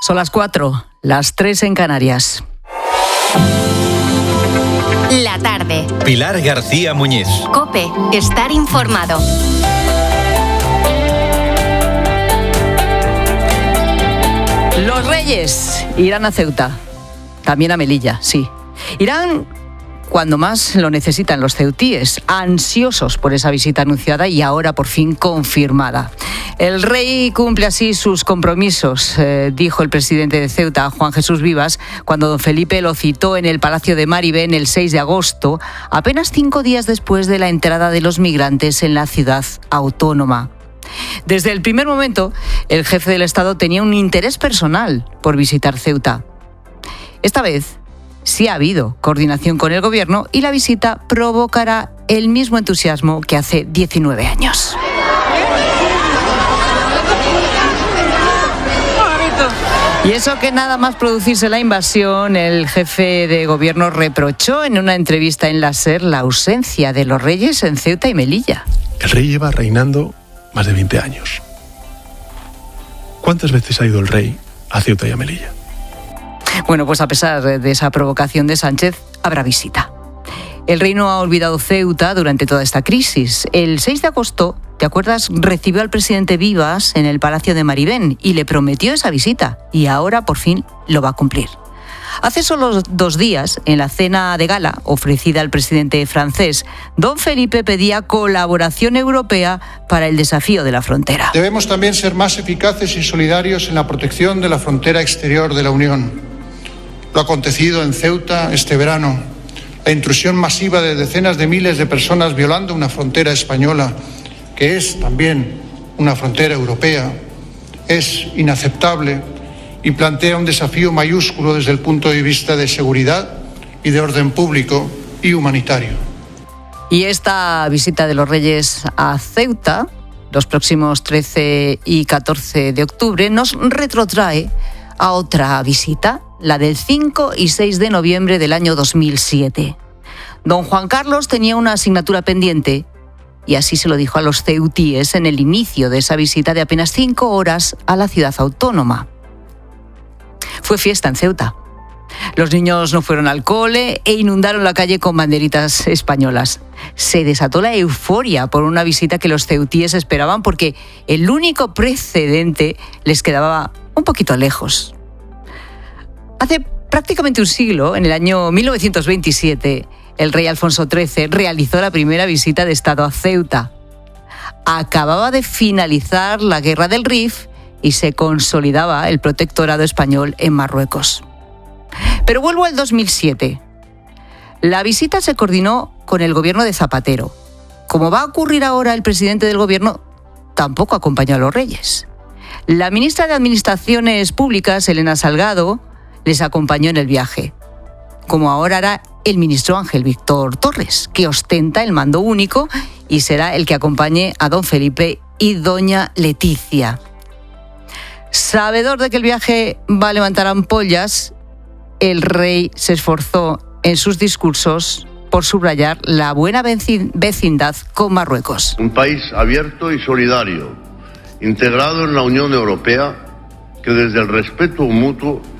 Son las 4, las 3 en Canarias. La tarde. Pilar García Muñiz. COPE. Estar informado. Los Reyes irán a Ceuta, también a Melilla, sí. Irán cuando más lo necesitan los ceutíes, ansiosos por esa visita anunciada y ahora por fin confirmada. El rey cumple así sus compromisos, dijo el presidente de Ceuta, Juan Jesús Vivas, cuando don Felipe lo citó en el Palacio de Maribén el 6 de agosto, apenas 5 días después de la entrada de los migrantes en la ciudad autónoma. Desde el primer momento, el jefe del Estado tenía un interés personal por visitar Ceuta. Esta vez sí ha habido coordinación con el gobierno y la visita provocará el mismo entusiasmo que hace 19 años. Y eso que nada más producirse la invasión, el jefe de gobierno reprochó en una entrevista en la SER la ausencia de los reyes en Ceuta y Melilla. El rey lleva reinando más de 20 años. ¿Cuántas veces ha ido el rey a Ceuta y a Melilla? Bueno, pues a pesar de esa provocación de Sánchez, habrá visita. El rey no ha olvidado Ceuta durante toda esta crisis. El 6 de agosto, ¿te acuerdas?, recibió al presidente Vivas en el Palacio de Maribén y le prometió esa visita. Y ahora, por fin, lo va a cumplir. Hace solo 2 días, en la cena de gala ofrecida al presidente francés, don Felipe pedía colaboración europea para el desafío de la frontera. Debemos también ser más eficaces y solidarios en la protección de la frontera exterior de la Unión. Lo acontecido en Ceuta este verano, la intrusión masiva de decenas de miles de personas violando una frontera española, que es también una frontera europea, es inaceptable y plantea un desafío mayúsculo desde el punto de vista de seguridad y de orden público y humanitario. Y esta visita de los Reyes a Ceuta, los próximos 13 y 14 de octubre, nos retrotrae a otra visita, la del 5 y 6 de noviembre del año 2007. Don Juan Carlos tenía una asignatura pendiente y así se lo dijo a los ceutíes en el inicio de esa visita de apenas 5 horas a la ciudad autónoma. Fue fiesta en Ceuta. Los niños no fueron al cole e inundaron la calle con banderitas españolas. Se desató la euforia por una visita que los ceutíes esperaban porque el único precedente les quedaba un poquito lejos. Hace prácticamente un siglo, en el año 1927, el rey Alfonso XIII realizó la primera visita de Estado a Ceuta. Acababa de finalizar la Guerra del Rif y se consolidaba el protectorado español en Marruecos. Pero vuelvo al 2007. La visita se coordinó con el gobierno de Zapatero. Como va a ocurrir ahora, el presidente del gobierno tampoco acompañó a los reyes. La ministra de Administraciones Públicas, Elena Salgado, les acompañó en el viaje, como ahora hará el ministro Ángel Víctor Torres, que ostenta el mando único y será el que acompañe a don Felipe y doña Leticia. Sabedor de que el viaje va a levantar ampollas, el rey se esforzó en sus discursos por subrayar la buena vecindad con Marruecos. Un país abierto y solidario, integrado en la Unión Europea, que desde el respeto mutuo